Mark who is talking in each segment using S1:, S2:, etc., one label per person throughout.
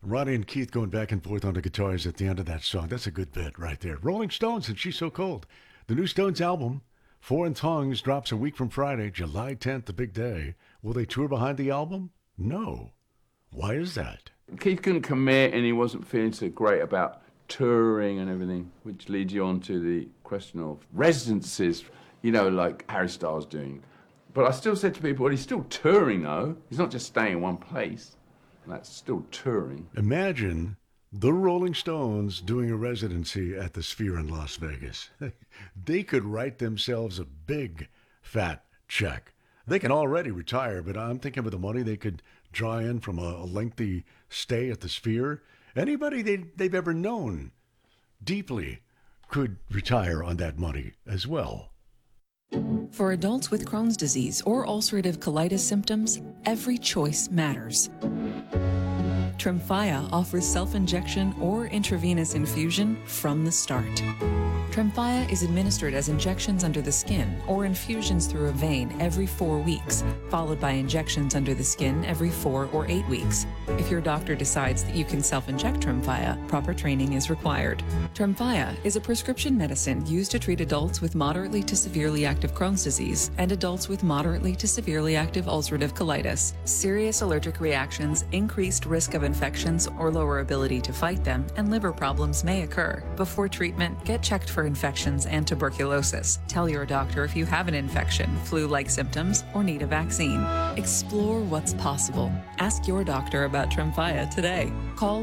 S1: Ronnie and Keith going back and forth on the guitars at the end of that song. That's a good bit right there. Rolling Stones and She's So Cold. The new Stones album, Foreign Tongues, drops a week from Friday, July 10th, the big day. Will they tour behind the album? No. Why is that?
S2: Keith couldn't commit and he wasn't feeling so great about touring and everything, which leads you on to the question of residencies, like Harry Styles doing. But I still said to people, well, he's still touring though. He's not just staying in one place. That's still touring.
S1: Imagine the Rolling Stones doing a residency at the Sphere in Las Vegas. They could write themselves a big, fat check. They can already retire, but I'm thinking of the money they could draw in from a lengthy stay at the Sphere. Anybody they've ever known deeply could retire on that money as well.
S3: For adults with Crohn's disease or ulcerative colitis symptoms, every choice matters. Tremfya offers self-injection or intravenous infusion from the start. Tremfya is administered as injections under the skin or infusions through a vein every 4 weeks, followed by injections under the skin every 4 or 8 weeks. If your doctor decides that you can self-inject Tremfya, proper training is required. Tremfya is a prescription medicine used to treat adults with moderately to severely active Crohn's disease and adults with moderately to severely active ulcerative colitis. Serious allergic reactions, increased risk of infections or lower ability to fight them, and liver problems may occur. Before treatment, get checked for infections and tuberculosis. Tell your doctor if you have an infection, flu-like symptoms, or need a vaccine. Explore what's possible. Ask your doctor about Tremfya today. Call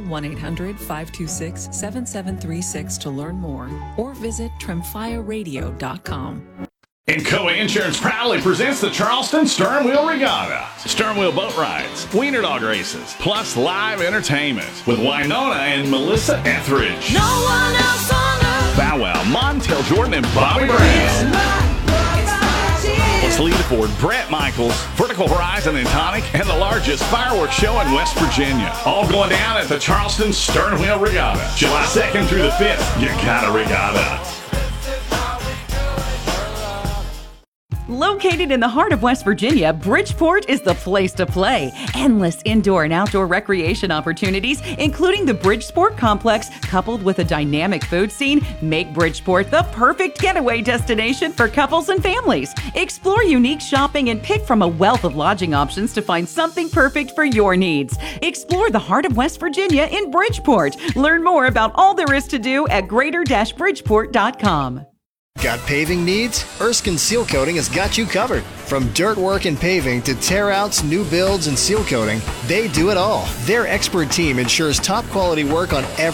S3: 1-800-526-7736 to learn more or visit tremfyaradio.com.
S4: Encoa Insurance proudly presents the Charleston Stern Wheel Regatta. Stern Wheel boat rides, wiener dog races, plus live entertainment with Winona and Melissa Etheridge.
S5: No one else on earth.
S4: Bow Wow, Montel Jordan, and Bobby Brown. Plus Lita Ford, Brett Michaels, Vertical Horizon and Tonic, and the largest fireworks show in West Virginia. All going down at the Charleston Stern Wheel Regatta. July 2nd through the 5th. You got a regatta.
S6: Located in the heart of West Virginia, Bridgeport is the place to play. Endless indoor and outdoor recreation opportunities, including the Bridgeport Complex, coupled with a dynamic food scene, make Bridgeport the perfect getaway destination for couples and families. Explore unique shopping and pick from a wealth of lodging options to find something perfect for your needs. Explore the heart of West Virginia in Bridgeport. Learn more about all there is to do at greater-bridgeport.com.
S7: Got paving needs? Erskine Seal Coating has got you covered. From dirt work and paving to tear-outs, new builds, and seal coating, they do it all. Their expert team ensures top quality work on every